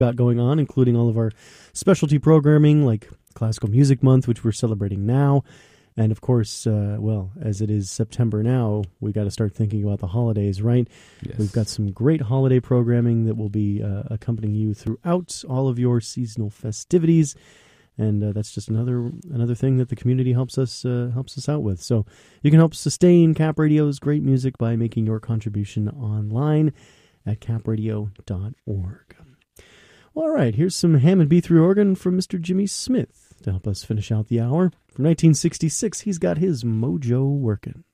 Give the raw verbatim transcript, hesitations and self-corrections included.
got going on, including all of our specialty programming like Classical Music Month, which we're celebrating now. And of course, uh, well, as it is September now, we got to start thinking about the holidays, right? Yes. We've got some great holiday programming that will be uh, accompanying you throughout all of your seasonal festivities. And uh, that's just another another thing that the community helps us uh, helps us out with. So you can help sustain Cap Radio's great music by making your contribution online at cap radio dot org. Well, all right, here's some Hammond B three organ from Mister Jimmy Smith to help us finish out the hour. From nineteen sixty-six, he's got his mojo working.